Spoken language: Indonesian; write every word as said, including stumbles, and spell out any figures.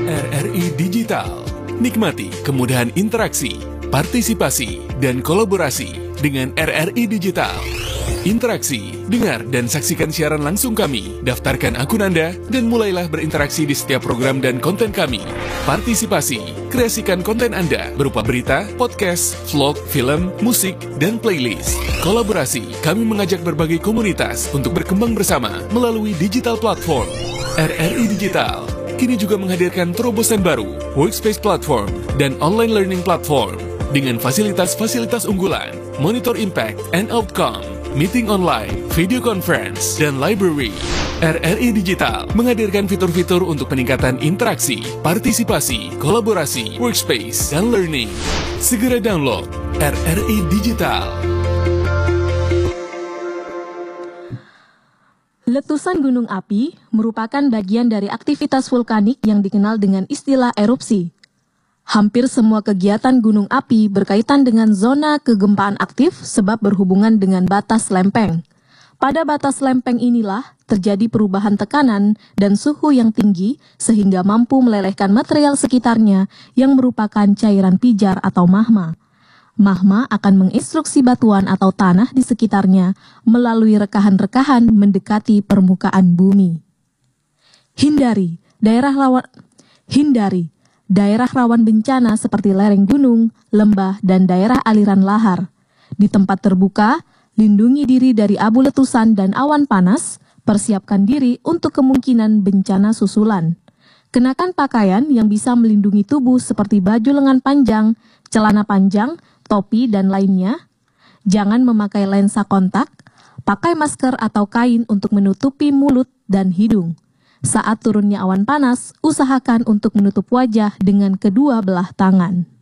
R R I Digital. Nikmati kemudahan interaksi, partisipasi, dan kolaborasi dengan R R I Digital. Interaksi, dengar dan saksikan siaran langsung kami, daftarkan akun Anda, dan mulailah berinteraksi di setiap program dan konten kami. Partisipasi, kreasikan konten Anda berupa berita, podcast, vlog, film, musik, dan playlist. Kolaborasi, kami mengajak berbagai komunitas untuk berkembang bersama melalui digital platform. R R I Digital kini juga menghadirkan terobosan baru, workspace platform, dan online learning platform dengan fasilitas-fasilitas unggulan, monitor impact and outcome, meeting online, video conference, dan library. R R I Digital menghadirkan fitur-fitur untuk peningkatan interaksi, partisipasi, kolaborasi, workspace, dan learning. Segera download R R I Digital. Letusan gunung api merupakan bagian dari aktivitas vulkanik yang dikenal dengan istilah erupsi. Hampir semua kegiatan gunung api berkaitan dengan zona kegempaan aktif sebab berhubungan dengan batas lempeng. Pada batas lempeng inilah terjadi perubahan tekanan dan suhu yang tinggi sehingga mampu melelehkan material sekitarnya yang merupakan cairan pijar atau magma. Magma akan menginstruksi batuan atau tanah di sekitarnya melalui rekahan-rekahan mendekati permukaan bumi. Hindari daerah rawan hindari daerah rawan bencana seperti lereng gunung, lembah, dan daerah aliran lahar. Di tempat terbuka, lindungi diri dari abu letusan dan awan panas, persiapkan diri untuk kemungkinan bencana susulan. Kenakan pakaian yang bisa melindungi tubuh seperti baju lengan panjang, celana panjang, topi, dan lainnya. Jangan memakai lensa kontak, pakai masker atau kain untuk menutupi mulut dan hidung. Saat turunnya awan panas, usahakan untuk menutup wajah dengan kedua belah tangan.